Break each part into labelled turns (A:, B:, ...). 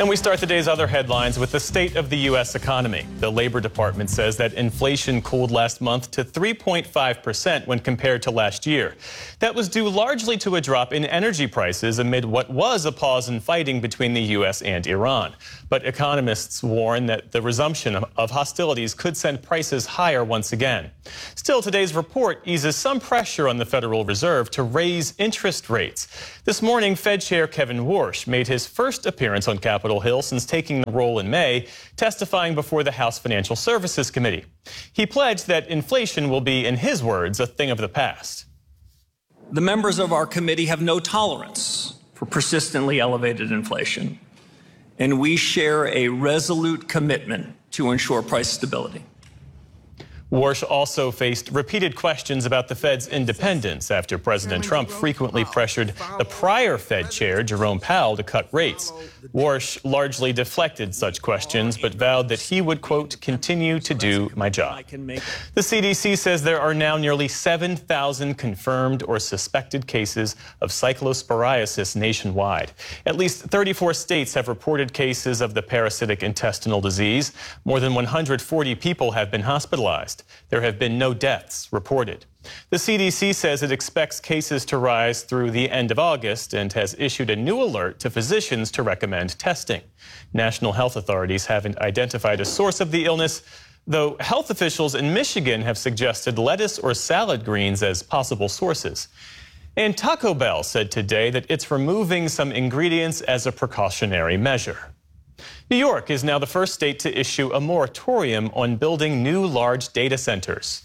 A: And we start the day's other headlines with the state of the U.S. economy. The Labor Department says that inflation cooled last month to 3.5% when compared to last year. That was due largely to a drop in energy prices amid what was a pause in fighting between the U.S. and Iran. But economists warn that the resumption of hostilities could send prices higher once again. Still, today's report eases some pressure on the Federal Reserve to raise interest rates. This morning, Fed Chair Kevin Warsh made his first appearance on Capitol Hill since taking the role in May, testifying before the House Financial Services Committee. He pledged that inflation will be, in his words, a thing of the past.
B: The members of our committee have no tolerance for persistently elevated inflation, and we share a resolute commitment to ensure price stability.
A: Warsh also faced repeated questions about the Fed's independence after President Trump frequently pressured the prior Fed chair, Jerome Powell, to cut rates. Warsh largely deflected such questions, but vowed that he would, quote, continue to do my job. The CDC says there are now nearly 7,000 confirmed or suspected cases of cyclosporiasis nationwide. At least 34 states have reported cases of the parasitic intestinal disease. More than 140 people have been hospitalized. There have been no deaths reported. The CDC says it expects cases to rise through the end of August and has issued a new alert to physicians to recommend testing. National health authorities haven't identified a source of the illness, though health officials in Michigan have suggested lettuce or salad greens as possible sources. And Taco Bell said today that it's removing some ingredients as a precautionary measure. New York is now the first state to issue a moratorium on building new large data centers.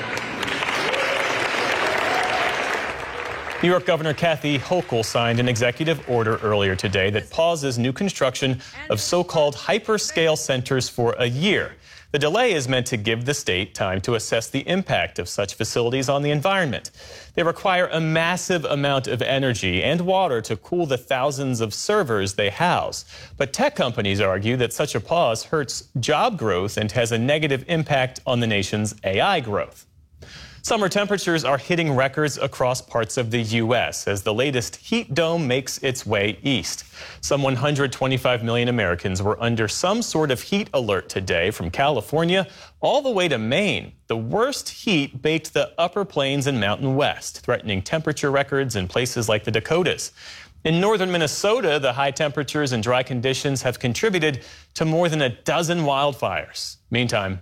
A: New York Governor Kathy Hochul signed an executive order earlier today that pauses new construction of so-called hyperscale centers for a year. The delay is meant to give the state time to assess the impact of such facilities on the environment. They require a massive amount of energy and water to cool the thousands of servers they house. But tech companies argue that such a pause hurts job growth and has a negative impact on the nation's AI growth. Summer temperatures are hitting records across parts of the U.S. as the latest heat dome makes its way east. Some 125 million Americans were under some sort of heat alert today, from California all the way to Maine. The worst heat baked the upper plains and Mountain West, threatening temperature records in places like the Dakotas. In northern Minnesota, the high temperatures and dry conditions have contributed to more than a dozen wildfires. Meantime,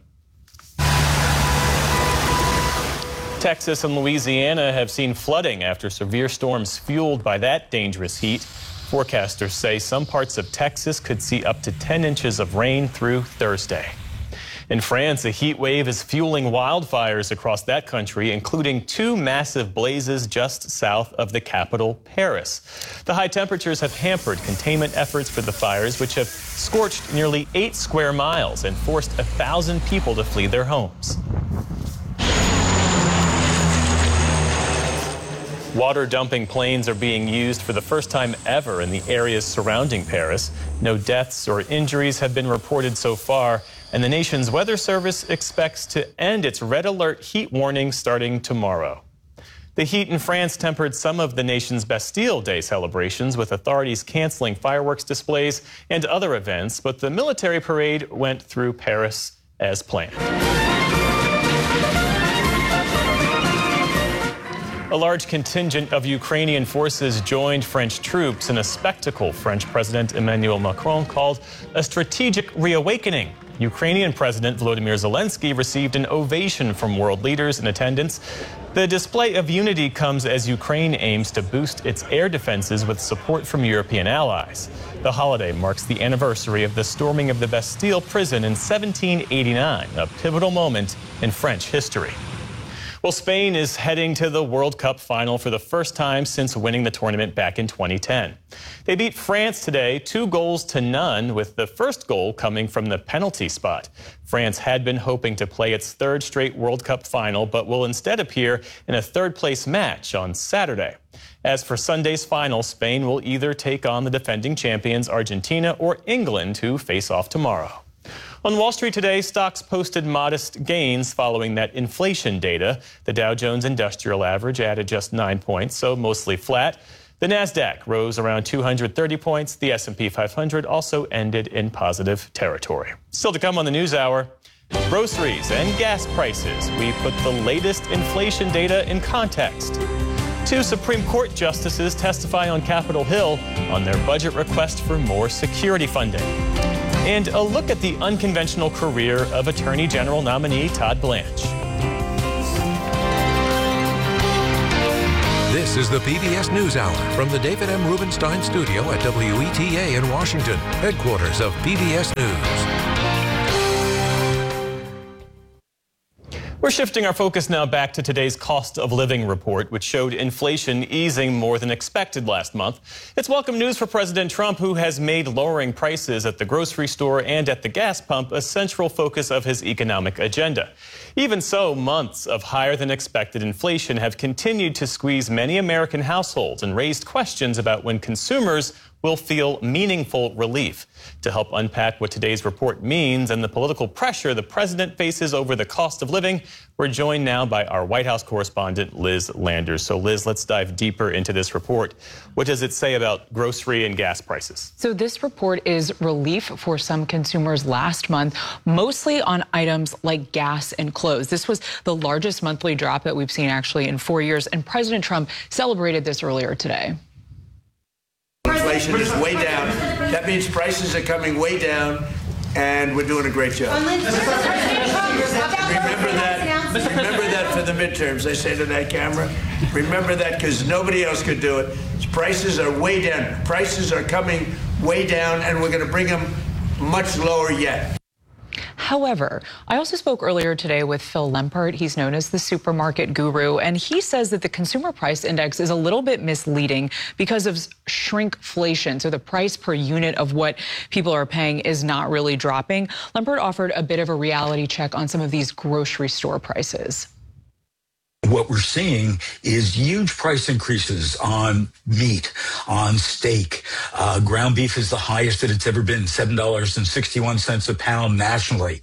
A: Texas and Louisiana have seen flooding after severe storms fueled by that dangerous heat. Forecasters say some parts of Texas could see up to 10 inches of rain through Thursday. In France, a heat wave is fueling wildfires across that country, including two massive blazes just south of the capital, Paris. The high temperatures have hampered containment efforts for the fires, which have scorched nearly 8 square miles and forced 1,000 people to flee their homes. Water-dumping planes are being used for the first time ever in the areas surrounding Paris. No deaths or injuries have been reported so far, and the nation's weather service expects to end its red alert heat warning starting tomorrow. The heat in France tempered some of the nation's Bastille Day celebrations, with authorities canceling fireworks displays and other events, but the military parade went through Paris as planned. A large contingent of Ukrainian forces joined French troops in a spectacle French President Emmanuel Macron called a strategic reawakening. Ukrainian President Volodymyr Zelensky received an ovation from world leaders in attendance. The display of unity comes as Ukraine aims to boost its air defenses with support from European allies. The holiday marks the anniversary of the storming of the Bastille prison in 1789, a pivotal moment in French history. Well, Spain is heading to the World Cup final for the first time since winning the tournament back in 2010. They beat France today 2-0, with the first goal coming from the penalty spot. France had been hoping to play its third straight World Cup final, but will instead appear in a third-place match on Saturday. As for Sunday's final, Spain will either take on the defending champions Argentina or England, who face off tomorrow. On Wall Street today, stocks posted modest gains following that inflation data. The Dow Jones Industrial Average added just 9 points, so mostly flat. The Nasdaq rose around 230 points. The S&P 500 also ended in positive territory. Still to come on the News Hour, groceries and gas prices. We put the latest inflation data in context. 2 Supreme Court justices testify on Capitol Hill on their budget request for more security funding. And a look at the unconventional career of Attorney General nominee Todd Blanche.
C: This is the PBS NewsHour from the David M. Rubenstein studio at WETA in Washington, headquarters of PBS News.
A: We're shifting our focus now back to today's cost of living report, which showed inflation easing more than expected last month. It's welcome news for President Trump, who has made lowering prices at the grocery store and at the gas pump a central focus of his economic agenda. Even so, months of higher than expected inflation have continued to squeeze many American households and raised questions about when consumers will feel meaningful relief. To help unpack what today's report means and the political pressure the president faces over the cost of living, we're joined now by our White House correspondent, Liz Landers. So, Liz, let's dive deeper into this report. What does it say about grocery and gas prices?
D: So this report is relief for some consumers last month, mostly on items like gas and clothes. This was the largest monthly drop that we've seen actually in 4 years, and President Trump celebrated this earlier today.
E: Inflation is way down. That means prices are coming way down, and we're doing a great job. Remember that for the midterms. I say to that camera, remember that, because nobody else could do it. Prices are way down. Prices are coming way down, and we're going to bring them much lower yet.
D: However, I also spoke earlier today with Phil Lempert. He's known as the supermarket guru, and he says that the consumer price index is a little bit misleading because of shrinkflation. So the price per unit of what people are paying is not really dropping. Lempert offered a bit of a reality check on some of these grocery store prices.
F: What we're seeing is huge price increases on meat, on steak. Ground beef is the highest that it's ever been, $7.61 a pound nationally.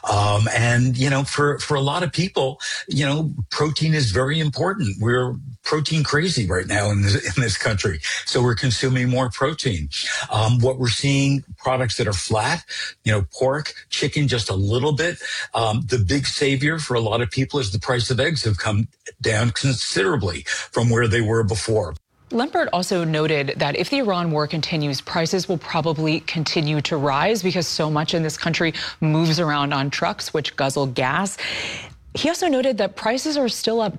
F: And, you know, for a lot of people, you know, protein is very important. We're protein crazy right now in this country. So we're consuming more protein. What we're seeing, products that are flat, you know, pork, chicken, just a little bit. The big savior for a lot of people is the price of eggs have come down considerably from where they were before.
D: Lempert also noted that if the Iran war continues, prices will probably continue to rise because so much in this country moves around on trucks, which guzzle gas. He also noted that prices are still up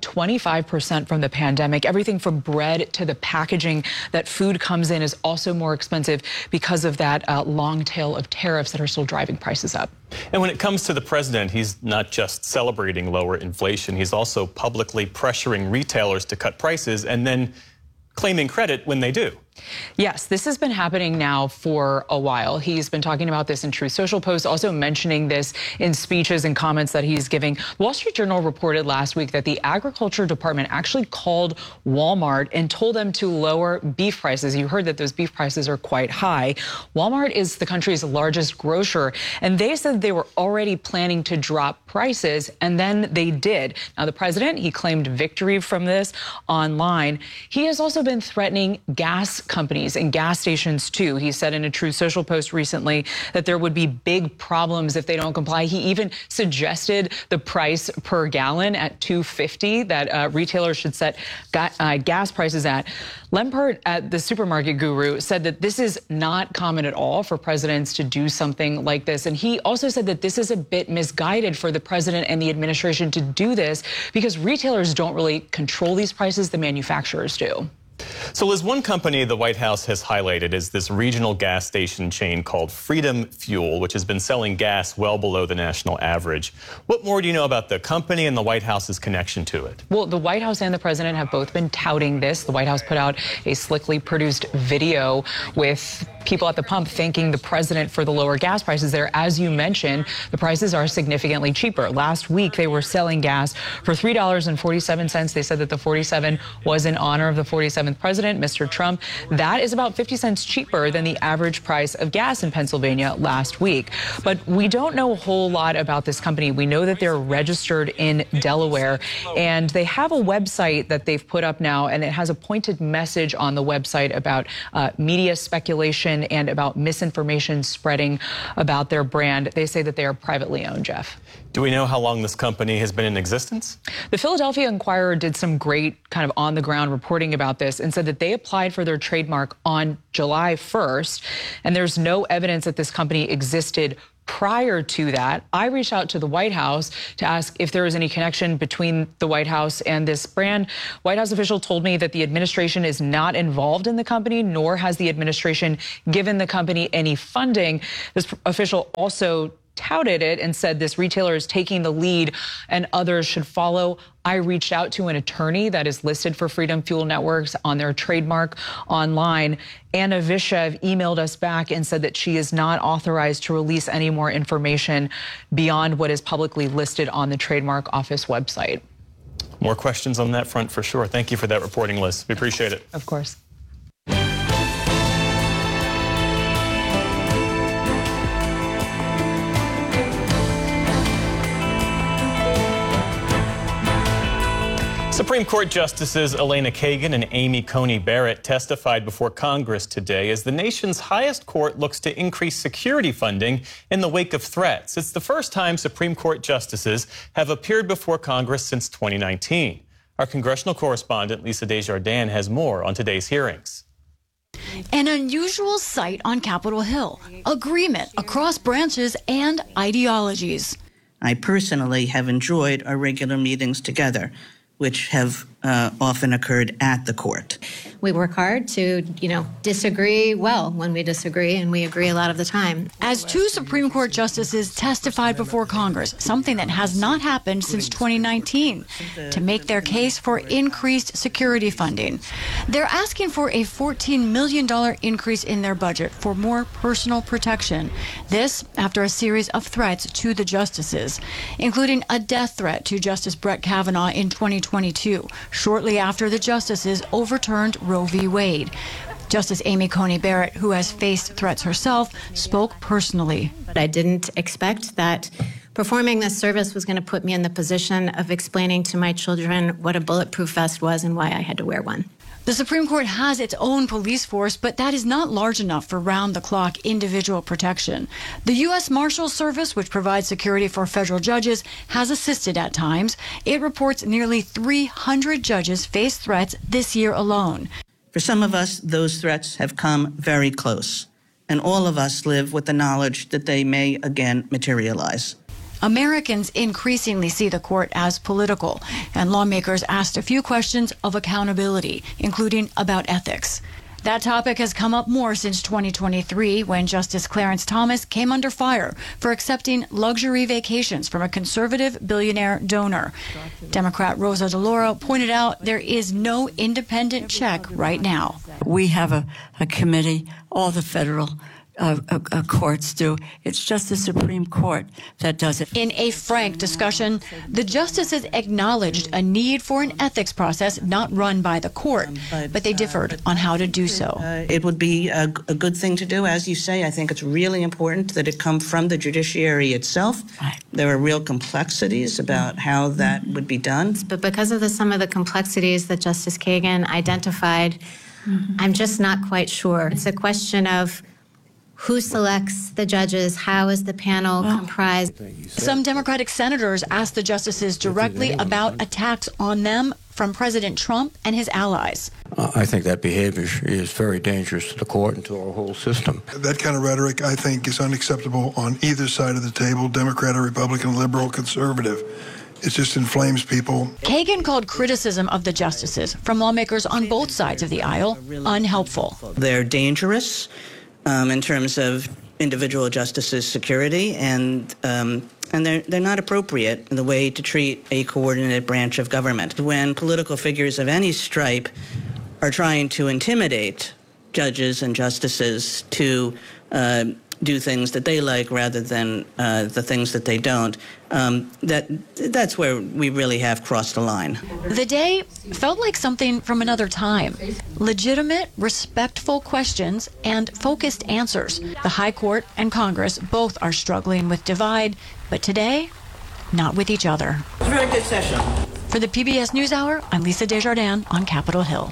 D: 25% from the pandemic. Everything from bread to the packaging that food comes in is also more expensive because of that long tail of tariffs that are still driving prices up.
A: And when it comes to the president, he's not just celebrating lower inflation, he's also publicly pressuring retailers to cut prices and then claiming credit when they do.
D: Yes, this has been happening now for a while. He's been talking about this in Truth Social posts, also mentioning this in speeches and comments that he's giving. The Wall Street Journal reported last week that the Agriculture Department actually called Walmart and told them to lower beef prices. You heard that those beef prices are quite high. Walmart is the country's largest grocer, and they said they were already planning to drop prices, and then they did. Now, the president, he claimed victory from this online. He has also been threatening gas companies and gas stations too. He said in a Truth Social post recently that there would be big problems if they don't comply. He even suggested the price per gallon at $2.50 that retailers should set gas prices at. Lempert, at the supermarket guru, said that this is not common at all for presidents to do something like this. And he also said that this is a bit misguided for the president and the administration to do this because retailers don't really control these prices, the manufacturers do.
A: So, Liz, one company the White House has highlighted is this regional gas station chain called Freedom Fuel, which has been selling gas well below the national average. What more do you know about the company and the White House's connection to it?
D: Well, the White House and the president have both been touting this. The White House put out a slickly produced video with people at the pump thanking the president for the lower gas prices there. As you mentioned, the prices are significantly cheaper. Last week, they were selling gas for $3.47. They said that the 47 was in honor of the 47th president, Mr. Trump. That is about 50 cents cheaper than the average price of gas in Pennsylvania last week. But we don't know a whole lot about this company. We know that they're registered in Delaware, and they have a website that they've put up now, and it has a pointed message on the website about media speculation and about misinformation spreading about their brand. They say that they are privately owned, Jeff.
A: Do we know how long this company has been in existence?
D: The Philadelphia Inquirer did some great kind of on-the-ground reporting about this and said that they applied for their trademark on July 1st, and there's no evidence that this company existed prior to that. I reached out to the White House to ask if there was any connection between the White House and this brand. White House official told me that the administration is not involved in the company, nor has the administration given the company any funding. This official also touted it and said this retailer is taking the lead and others should follow. I reached out to an attorney that is listed for Freedom Fuel Networks on their trademark online. Anna Vishev emailed us back and said that she is not authorized to release any more information beyond what is publicly listed on the trademark office website.
A: More questions on that front for sure. Thank you for that reporting, Liz. We appreciate it.
D: Of course.
A: Supreme Court Justices Elena Kagan and Amy Coney Barrett testified before Congress today as the nation's highest court looks to increase security funding in the wake of threats. It's the first time Supreme Court justices have appeared before Congress since 2019. Our congressional correspondent Lisa Desjardins has more on today's hearings.
G: An unusual sight on Capitol Hill, agreement across branches and ideologies.
H: I personally have enjoyed our regular meetings together, which have often occurred at the court.
I: We work hard to, disagree well when we disagree, and we agree a lot of the time.
G: As two Supreme Court justices testified before Congress, something that has not happened since 2019, to make their case for increased security funding. They're asking for a $14 million increase in their budget for more personal protection. This after a series of threats to the justices, including a death threat to Justice Brett Kavanaugh in 2022, shortly after the justices overturned Roe v. Wade. Justice Amy Coney Barrett, who has faced threats herself, spoke personally.
I: But I didn't expect that performing this service was going to put me in the position of explaining to my children what a bulletproof vest was and why I had to wear one.
G: The Supreme Court has its own police force, but that is not large enough for round-the-clock individual protection. The U.S. Marshals Service, which provides security for federal judges, has assisted at times. It reports nearly 300 judges face threats this year alone.
H: For some of us, those threats have come very close, and all of us live with the knowledge that they may again materialize.
G: Americans increasingly see the court as political, and lawmakers asked a few questions of accountability, including about ethics. That topic has come up more since 2023, when Justice Clarence Thomas came under fire for accepting luxury vacations from a conservative billionaire donor. Democrat Rosa DeLauro pointed out there is no independent check right now.
J: We have a committee, all the federal courts do. It's just the Supreme Court that does it.
G: In a frank discussion, the justices acknowledged a need for an ethics process not run by the court, but they differed on how to do so.
H: It would be a good thing to do. As you say, I think it's really important that it come from the judiciary itself.
J: Right.
H: There are real complexities about how that would be done.
I: But because of some of the complexities that Justice Kagan identified, I'm just not quite sure. It's a question of who selects the judges? How is the panel comprised?
G: Some Democratic senators asked the justices directly about attacks on them from President Trump and his allies.
K: I think that behavior is very dangerous to the court and to our whole system.
L: That kind of rhetoric, I think, is unacceptable on either side of the table, Democrat or Republican, liberal, conservative. It just inflames people.
G: Kagan called criticism of the justices from lawmakers on both sides of the aisle unhelpful.
H: They're dangerous in terms of individual justices' security, and they're not appropriate in the way to treat a coordinated branch of government. When political figures of any stripe are trying to intimidate judges and justices to do things that they like rather than the things that they don't, that's where we really have crossed the line.
G: The day felt like something from another time. Legitimate, respectful questions and focused answers. The High Court and Congress both are struggling with divide, but today, not with each other.
H: Very good session.
G: For the PBS NewsHour, I'm Lisa Desjardins on Capitol Hill.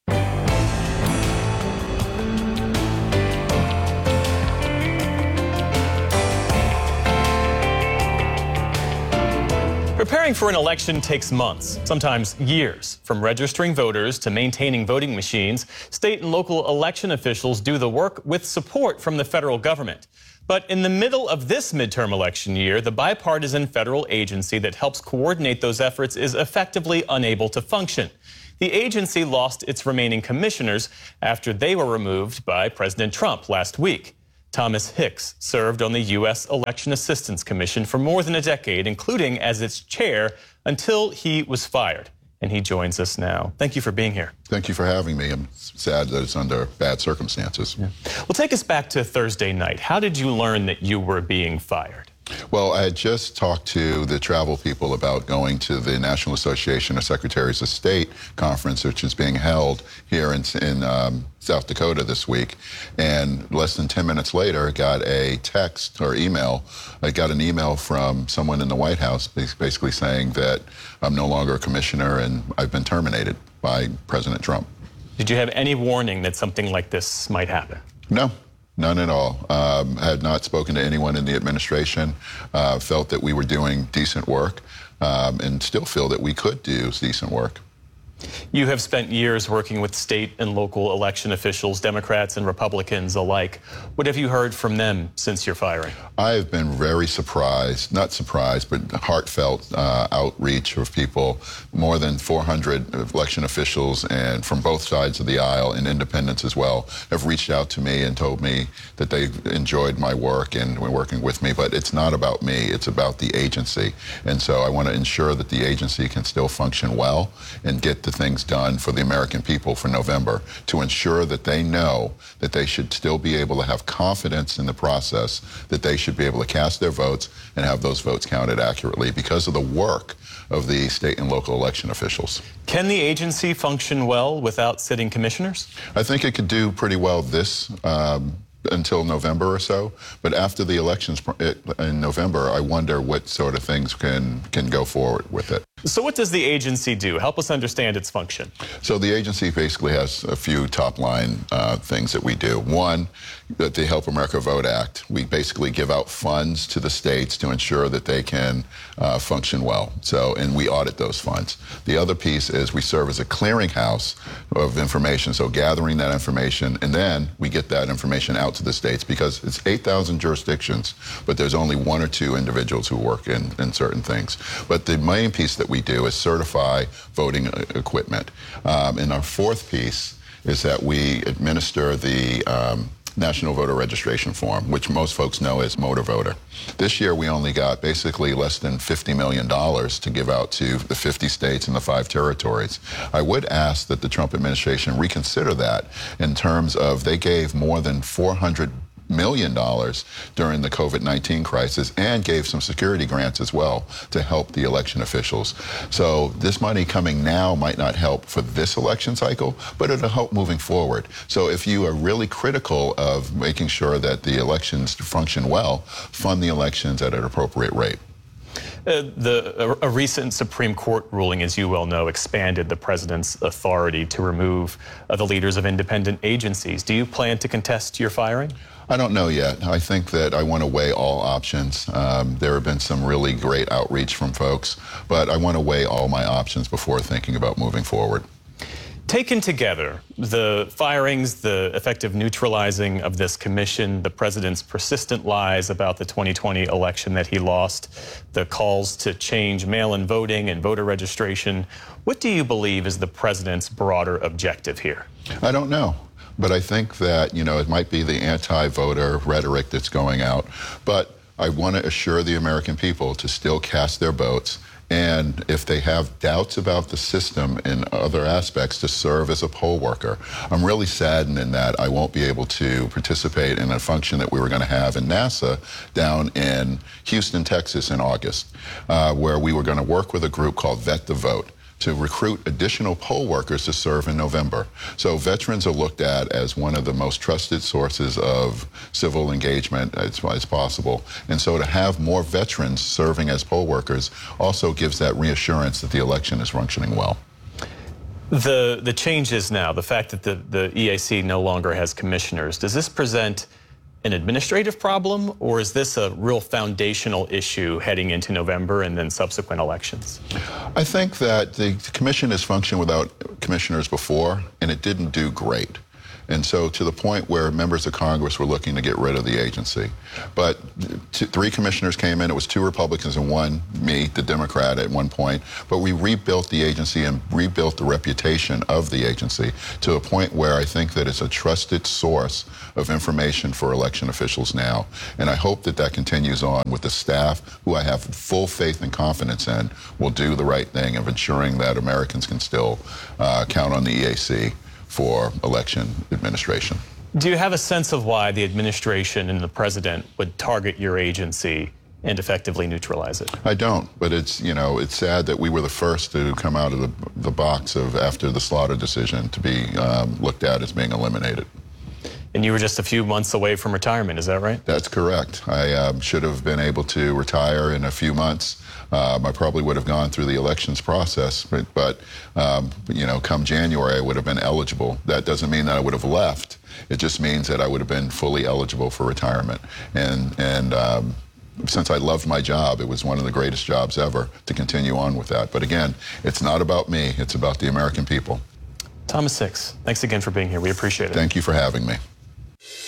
A: Preparing for an election takes months, sometimes years. From registering voters to maintaining voting machines, state and local election officials do the work with support from the federal government. But in the middle of this midterm election year, the bipartisan federal agency that helps coordinate those efforts is effectively unable to function. The agency lost its remaining commissioners after they were removed by President Trump last week. Thomas Hicks served on the U.S. Election Assistance Commission for more than a decade, including as its chair, until he was fired. And he joins us now. Thank you for being here.
M: Thank you for having me. I'm sad that it's under bad circumstances.
A: Yeah. Well, take us back to Thursday night. How did you learn that you were being fired?
M: Well, I had just talked to the travel people about going to the National Association of Secretaries of State conference, which is being held here in South Dakota this week. And less than 10 minutes later, I got a text or email. I got an email from someone in the White House basically saying that I'm no longer a commissioner and I've been terminated by President Trump.
A: Did you have any warning that something like this might happen?
M: No. None at all. I had not spoken to anyone in the administration, felt that we were doing decent work, and still feel that we could do decent work.
A: You have spent years working with state and local election officials, Democrats and Republicans alike. What have you heard from them since your firing?
M: I have been very surprised, not surprised, but heartfelt outreach of people. More than 400 election officials and from both sides of the aisle and independents as well have reached out to me and told me that they enjoyed my work and were working with me. But it's not about me, it's about the agency. And so I want to ensure that the agency can still function well and get the things done for the American people for November to ensure that they know that they should still be able to have confidence in the process, that they should be able to cast their votes and have those votes counted accurately because of the work of the state and local election officials.
A: Can the agency function well without sitting commissioners?
M: I think it could do pretty well this until November or so, but after the elections in November, I wonder what sort of things can go forward with it.
A: So what does the agency do? Help us understand its function.
M: So the agency basically has a few top line things that we do. One, that the Help America Vote Act, we basically give out funds to the states to ensure that they can function well. So, and we audit those funds. The other piece is we serve as a clearinghouse of information, so gathering that information, and then we get that information out to the states because it's 8,000 jurisdictions, but there's only one or two individuals who work in certain things. But the main piece that we do is certify voting equipment. And our fourth piece is that we administer the National Voter Registration Form, which most folks know as Motor Voter. This year we only got basically less than $50 million to give out to the 50 states and the 5 territories. I would ask that the Trump administration reconsider that in terms of they gave more than $400 million during the COVID-19 crisis and gave some security grants as well to help the election officials. So this money coming now might not help for this election cycle, but it'll help moving forward. So if you are really critical of making sure that the elections function well, fund the elections at an appropriate rate.
A: A recent Supreme Court ruling, as you well know, expanded the president's authority to remove the leaders of independent agencies. Do you plan to contest your firing?
M: I don't know yet. I think that I want to weigh all options. There have been some really great outreach from folks, but I want to weigh all my options before thinking about moving forward.
A: Taken together, the firings, the effective neutralizing of this commission, the president's persistent lies about the 2020 election that he lost, the calls to change mail-in voting and voter registration, what do you believe is the president's broader objective here?
M: I don't know. But I think that, you know, it might be the anti-voter rhetoric that's going out. But I want to assure the American people to still cast their votes and if they have doubts about the system in other aspects, to serve as a poll worker. I'm really saddened in that I won't be able to participate in a function that we were going to have in NASA down in Houston, Texas in August, where we were going to work with a group called Vet the Vote to recruit additional poll workers to serve in November. So veterans are looked at as one of the most trusted sources of civil engagement as possible. And so to have more veterans serving as poll workers also gives that reassurance that the election is functioning well.
A: The changes now, the fact that the EAC no longer has commissioners, does this present an administrative problem, or is this a real foundational issue heading into November and then subsequent elections?
M: I think that the commission has functioned without commissioners before, and it didn't do great. And so to the point where members of Congress were looking to get rid of the agency. But 3 commissioners came in. It was 2 Republicans and 1, me, the Democrat at one point. But we rebuilt the agency and rebuilt the reputation of the agency to a point where I think that it's a trusted source of information for election officials now. And I hope that that continues on with the staff, who I have full faith and confidence in will do the right thing of ensuring that Americans can still count on the EAC for election administration.
A: Do you have a sense of why the administration and the president would target your agency and effectively neutralize it?
M: I don't, but it's, you know, it's sad that we were the first to come out of the box of after the Slaughter decision to be looked at as being eliminated.
A: And you were just a few months away from retirement, is that right?
M: That's correct. I should have been able to retire in a few months. I probably would have gone through the elections process, but you know, come January, I would have been eligible. That doesn't mean that I would have left. It just means that I would have been fully eligible for retirement. And since I loved my job, it was one of the greatest jobs ever to continue on with that. But again, it's not about me. It's about the American people.
A: Thomas Six, thanks again for being here. We appreciate it.
M: Thank you for having me.